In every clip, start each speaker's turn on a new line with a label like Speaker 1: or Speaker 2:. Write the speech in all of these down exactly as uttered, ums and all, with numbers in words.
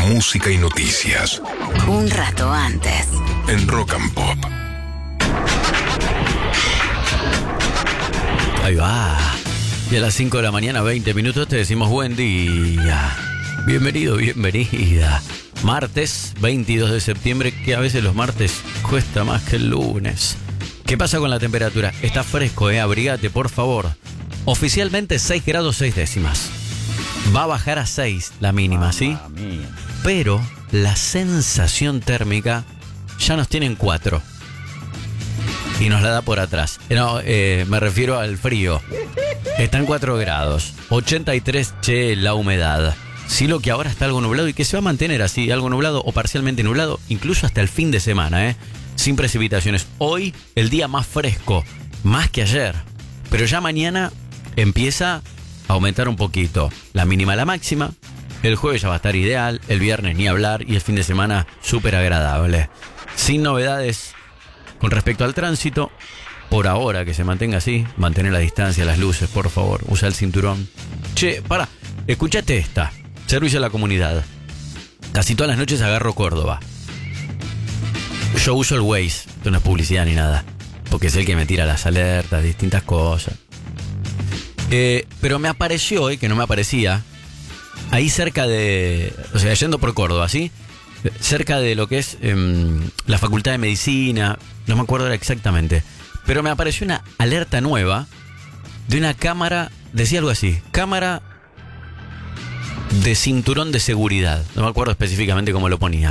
Speaker 1: música y noticias.
Speaker 2: Un rato antes.
Speaker 1: En Rock and Pop.
Speaker 3: Ahí va. Y a las cinco de la mañana, veinte minutos, te decimos buen día. Bienvenido, bienvenida. Martes veintidós de septiembre, que a veces los martes cuesta más que el lunes. ¿Qué pasa con la temperatura? Está fresco, eh. Abrigate, por favor. Oficialmente seis grados seis décimas. Va a bajar a seis la mínima, ¿sí? Pero la sensación térmica ya nos tiene en cuatro. Y nos la da por atrás. No, eh, me refiero al frío. Está en cuatro grados. ochenta y tres, che, la humedad. Sí, lo que ahora está algo nublado y que se va a mantener así, algo nublado o parcialmente nublado, incluso hasta el fin de semana, ¿eh? Sin precipitaciones. Hoy, el día más fresco, más que ayer. Pero ya mañana empieza a aumentar un poquito. La mínima a la máxima. El jueves ya va a estar ideal, el viernes ni hablar y el fin de semana súper agradable. Sin novedades con respecto al tránsito. Por ahora, que se mantenga así. Mantener la distancia, las luces, por favor. Usa el cinturón. Che, para, escuchate esta. Servicio a la comunidad. Casi todas las noches agarro Córdoba. Yo uso el Waze. Esto no es publicidad ni nada. Porque es el que me tira las alertas, distintas cosas. Eh, pero me apareció, eh, que no me aparecía, ahí cerca de... O sea, yendo por Córdoba, ¿sí? Cerca de lo que es eh, la Facultad de Medicina. No me acuerdo ahora exactamente. Pero me apareció una alerta nueva de una cámara, decía algo así, cámara de cinturón de seguridad. No me acuerdo específicamente cómo lo ponía.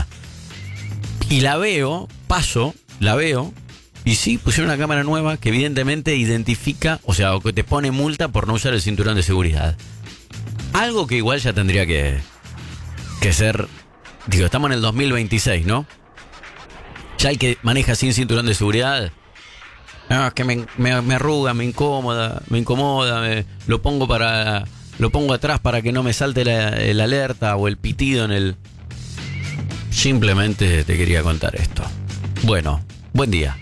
Speaker 3: Y la veo, paso, la veo, y sí, pusieron una cámara nueva que evidentemente identifica, o sea, o que te pone multa por no usar el cinturón de seguridad. Algo que igual ya tendría que, que ser, digo, estamos en el dos mil veintiséis, ¿no? Ya el que maneja sin cinturón de seguridad... No, es que me, me, me arruga, me incomoda, me incomoda, me, lo pongo para, lo pongo atrás para que no me salte la, el alerta o el pitido en el... Simplemente te quería contar esto. Bueno, buen día.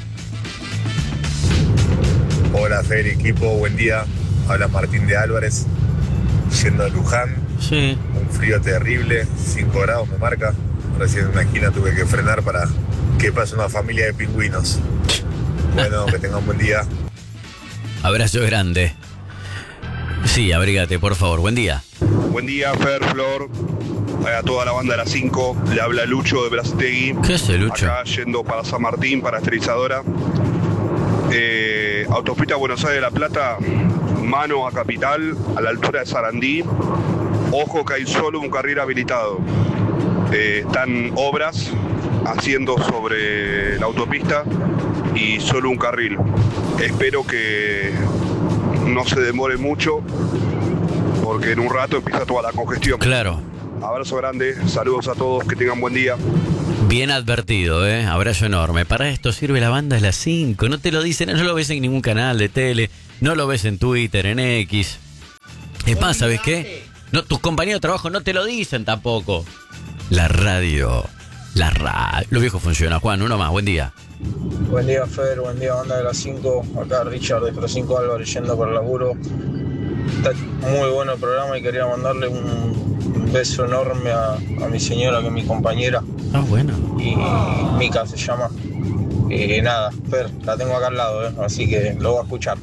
Speaker 4: Hola, Fer, equipo, buen día. Habla Martín de Álvarez, yendo a Luján.
Speaker 3: Sí.
Speaker 4: Un frío terrible, cinco grados me marca. Recién en una esquina tuve que frenar para que pase una familia de pingüinos. Bueno, que tengan un buen día.
Speaker 3: Abrazo grande. Sí, abrígate, por favor. Buen día.
Speaker 5: Buen día, Fer, Flor. A toda la banda de las cinco. Le habla Lucho de Brastegui.
Speaker 3: ¿Qué hace, Lucho?
Speaker 5: Acá yendo para San Martín, para Esterilizadora. Eh, autopista Buenos Aires de La Plata, mano a Capital, a la altura de Sarandí. Ojo que hay solo un carril habilitado. Eh, están obras haciendo sobre la autopista y solo un carril. Espero que no se demore mucho porque en un rato empieza toda la congestión.
Speaker 3: Claro.
Speaker 5: Abrazo grande, saludos a todos, que tengan buen día.
Speaker 3: Bien advertido, ¿eh? Abrazo enorme. Para esto sirve la banda de las cinco. No te lo dicen, no lo ves en ningún canal de tele, no lo ves en Twitter, en X. Es más, ¿sabes qué? No, tus compañeros de trabajo no te lo dicen tampoco. La radio, la radio. Lo viejo funciona. Juan, uno más, buen día.
Speaker 6: Buen día, Fer, buen día, banda de las cinco. Acá Richard de Pro cinco Álvarez yendo por el laburo. Está muy bueno el programa y quería mandarle un beso enorme a, a mi señora, que es mi compañera.
Speaker 3: Ah, bueno.
Speaker 6: Y Mica se llama. Y nada, Fer, la tengo acá al lado, ¿eh? Así que lo voy a escuchar.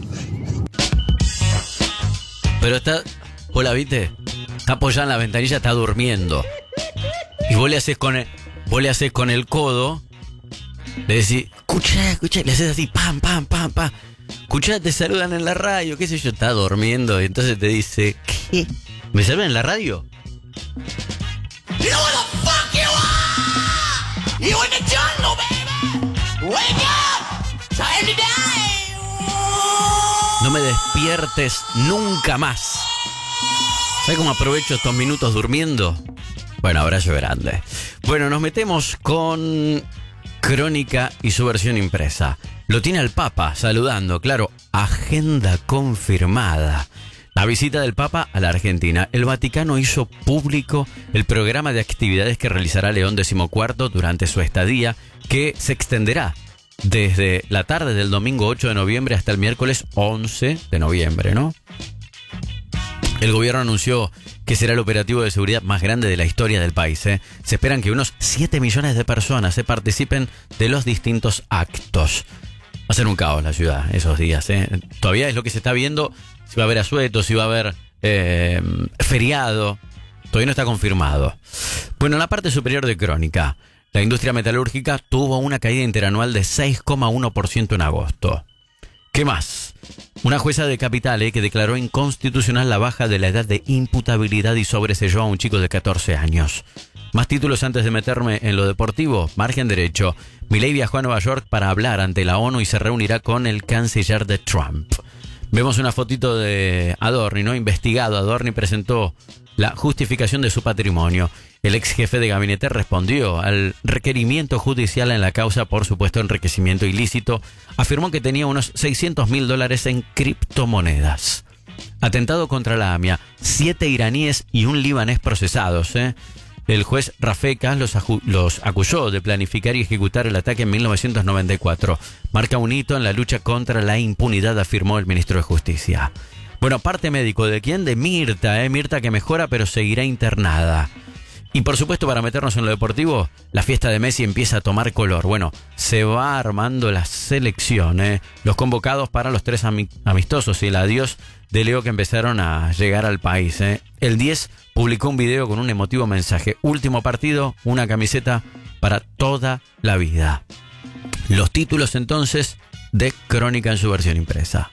Speaker 3: Pero está, vos la viste, está apoyada en la ventanilla, está durmiendo. Y vos le haces con el, vos le haces con el codo, le decís, escucha, escucha, le haces así, pam, pam, pam, pam. Escuchá, te saludan en la radio, qué sé yo, está durmiendo. Y entonces te dice, ¿qué? ¿Me saludan en la radio?
Speaker 7: You know what the fuck you are? You in the jungle, baby. Wake up. Time to die.
Speaker 3: No me despiertes nunca más. ¿Sabes cómo aprovecho estos minutos durmiendo? Bueno, abrazo grande. Bueno, nos metemos con Crónica y su versión impresa. Lo tiene el Papa saludando, claro, agenda confirmada. La visita del Papa a la Argentina. El Vaticano hizo público el programa de actividades que realizará León decimocuarto durante su estadía, que se extenderá desde la tarde del domingo ocho de noviembre hasta el miércoles once de noviembre, ¿no? El gobierno anunció que será el operativo de seguridad más grande de la historia del país. ¿eh? Se esperan que unos siete millones de personas se participen de los distintos actos. Va a ser un caos la ciudad esos días. ¿eh? Todavía es lo que se está viendo, si va a haber asueto, si va a haber eh, feriado. Todavía no está confirmado. Bueno, en la parte superior de Crónica, la industria metalúrgica tuvo una caída interanual de seis coma uno por ciento en agosto. ¿Qué más? Una jueza de Capital eh, que declaró inconstitucional la baja de la edad de imputabilidad y sobreselló a un chico de catorce años. Más títulos antes de meterme en lo deportivo. Margen derecho. Milei viajó a Nueva York para hablar ante la ONU y se reunirá con el canciller de Trump. Vemos una fotito de Adorni, ¿no? Investigado. Adorni presentó la justificación de su patrimonio. El ex jefe de gabinete respondió al requerimiento judicial en la causa por supuesto enriquecimiento ilícito. Afirmó que tenía unos seiscientos mil dólares en criptomonedas. Atentado contra la A M I A. Siete iraníes y un libanés procesados. ¿eh? El juez Rafecas los, los acusó de planificar y ejecutar el ataque en mil novecientos noventa y cuatro. Marca un hito en la lucha contra la impunidad, afirmó el ministro de Justicia. Bueno, parte médico. ¿De quién? De Mirta. ¿eh? Mirta que mejora pero seguirá internada. Y por supuesto, para meternos en lo deportivo, la fiesta de Messi empieza a tomar color. Bueno, se va armando la selección, ¿eh? Los convocados para los tres amistosos y el adiós de Leo que empezaron a llegar al país. ¿eh? El diez publicó un video con un emotivo mensaje. Último partido, una camiseta para toda la vida. Los títulos entonces de Crónica en su versión impresa.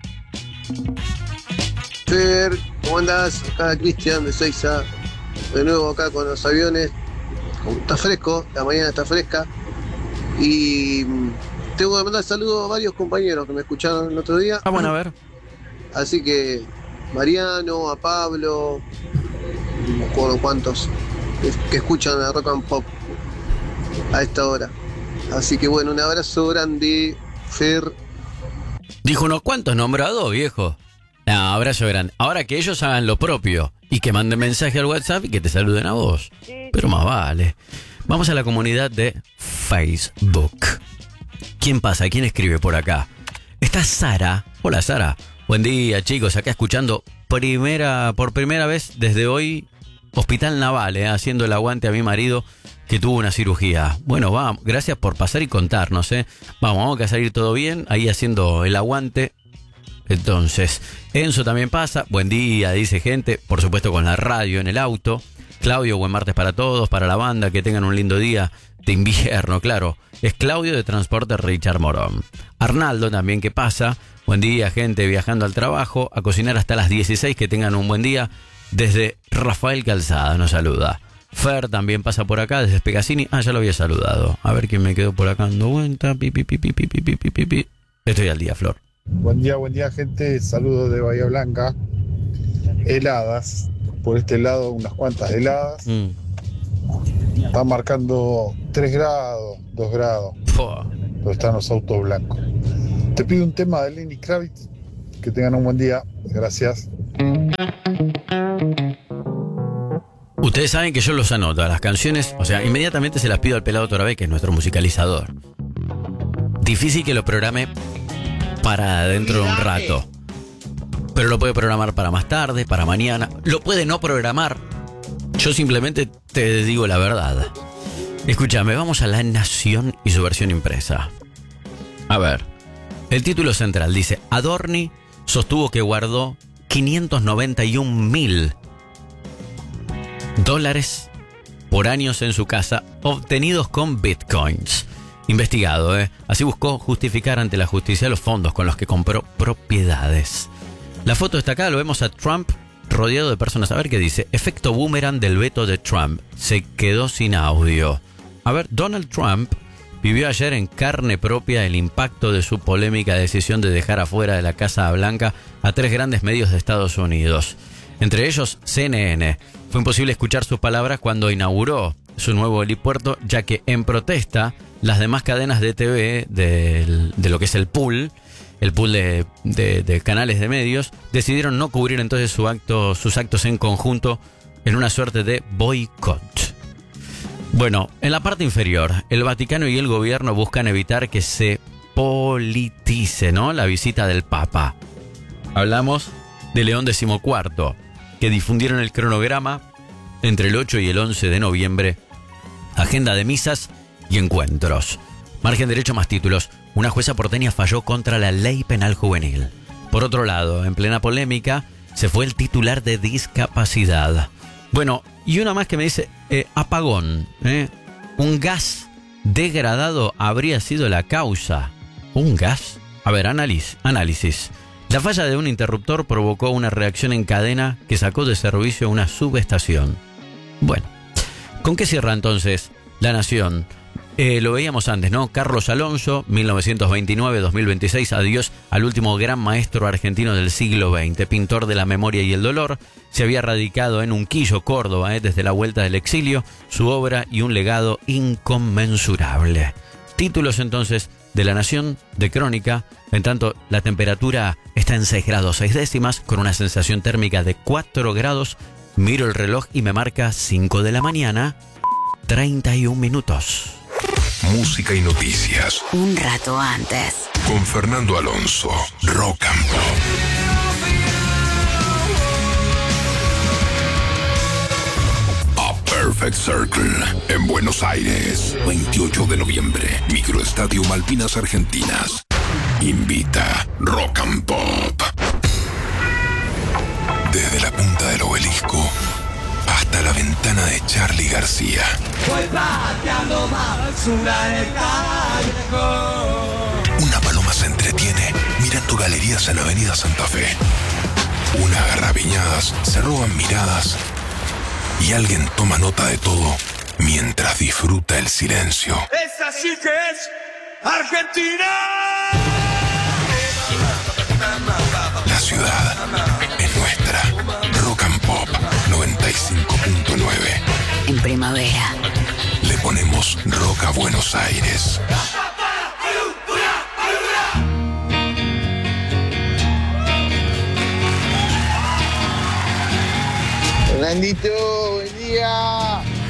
Speaker 8: Fer, ¿cómo andás? Acá Cristian de Seiza. De nuevo acá con los aviones. Está fresco, la mañana está fresca. Y tengo que mandar saludos a varios compañeros que me escucharon el otro día.
Speaker 3: Ah, bueno, a ver.
Speaker 8: Así que Mariano, a Pablo, no me acuerdo cuántos que, que escuchan a Rock and Pop a esta hora. Así que bueno, un abrazo grande, Fer.
Speaker 3: Dijo unos cuantos nombrados, viejo. No, abrazo grande. Ahora que ellos hagan lo propio y que manden mensaje al WhatsApp y que te saluden a vos. Pero más vale. Vamos a la comunidad de Facebook. ¿Quién pasa? ¿Quién escribe por acá? Está Sara. Hola, Sara. Buen día, chicos. Acá escuchando primera, por primera vez desde hoy Hospital Naval, eh, haciendo el aguante a mi marido que tuvo una cirugía. Bueno, vamos. Gracias por pasar y contarnos. Eh. Vamos, vamos a salir todo bien. Ahí haciendo el aguante. Entonces, Enzo también pasa. Buen día, dice gente. Por supuesto con la radio en el auto. Claudio, buen martes para todos, para la banda. Que tengan un lindo día de invierno, claro. Es Claudio de Transporte Richard Morón. Arnaldo también que pasa. Buen día, gente, viajando al trabajo. A cocinar hasta las dieciséis. Que tengan un buen día. Desde Rafael Calzada nos saluda. Fer también pasa por acá desde Pegasini. Ah, ya lo había saludado. A ver quién me quedó por acá dando vuelta. Pi, pi, pi, pi, pi, pi, pi, pi, pi. Estoy al día, Flor.
Speaker 9: Buen día, buen día, gente. Saludos de Bahía Blanca. Heladas. Por este lado, unas cuantas heladas.
Speaker 3: Mm.
Speaker 9: Están marcando tres grados, dos grados.
Speaker 3: Fua.
Speaker 9: Pero están los autos blancos. Te pido un tema de Lenny Kravitz. Que tengan un buen día. Gracias.
Speaker 3: Ustedes saben que yo los anoto a las canciones. O sea, inmediatamente se las pido al pelado Torabé, que es nuestro musicalizador. Difícil que lo programe para dentro de un rato. Pero lo puede programar para más tarde, para mañana. Lo puede no programar. Yo simplemente te digo la verdad. Escúchame, vamos a La Nación y su versión impresa. A ver. El título central dice: Adorni sostuvo que guardó quinientos noventa y un mil dólares por años en su casa, obtenidos con bitcoins. Investigado, ¿eh? Así buscó justificar ante la justicia los fondos con los que compró propiedades. La foto está acá, lo vemos a Trump rodeado de personas. A ver qué dice. Efecto boomerang del veto de Trump. Se quedó sin audio. A ver, Donald Trump vivió ayer en carne propia el impacto de su polémica decisión de dejar afuera de la Casa Blanca a tres grandes medios de Estados Unidos. Entre ellos C N N. Fue imposible escuchar sus palabras cuando inauguró su nuevo helipuerto, ya que en protesta las demás cadenas de T V de, de lo que es el pool, el pool de, de, de canales de medios, decidieron no cubrir entonces su acto, sus actos en conjunto en una suerte de boicot. Bueno, en la parte inferior, el Vaticano y el gobierno buscan evitar que se politice, ¿no?, la visita del Papa. Hablamos de León decimocuarto. que difundieron el cronograma entre el ocho y el once de noviembre. Agenda de misas y encuentros. Margen derecho más títulos. Una jueza porteña falló contra la ley penal juvenil. Por otro lado, en plena polémica, se fue el titular de discapacidad. Bueno, y una más que me dice, eh, apagón. ¿eh? Un gas degradado habría sido la causa. ¿Un gas? A ver, análisis. análisis. La falla de un interruptor provocó una reacción en cadena que sacó de servicio una subestación. Bueno, ¿con qué cierra entonces La Nación? Eh, lo veíamos antes, ¿no? Carlos Alonso, mil novecientos veintinueve a dos mil veintiséis, adiós al último gran maestro argentino del siglo veinte, pintor de la memoria y el dolor. Se había radicado en Unquillo, Córdoba, eh, desde la vuelta del exilio, su obra y un legado inconmensurable. Títulos entonces de La Nación, de Crónica. En tanto, la temperatura está en seis grados seis décimas, con una sensación térmica de cuatro grados. Miro el reloj y me marca cinco de la mañana, treinta y un minutos.
Speaker 1: Música y noticias.
Speaker 2: Un rato antes.
Speaker 1: Con Fernando Alonso, Rock and Pop. A Perfect Circle, en Buenos Aires, veintiocho de noviembre, Microestadio Malvinas Argentinas. Invita Rock and Pop. Desde la punta del obelisco hasta la ventana de Charly García. Una paloma se entretiene mirando galerías en Avenida Santa Fe. Unas garrapiñadas se roban miradas y alguien toma nota de todo mientras disfruta el silencio.
Speaker 7: ¡Esa sí que es Argentina!
Speaker 1: La ciudad es nuestra. Rock and Pop noventa y cinco punto nueve.
Speaker 2: En primavera.
Speaker 1: Le ponemos rock a Buenos Aires.
Speaker 9: Fernandito, buen día.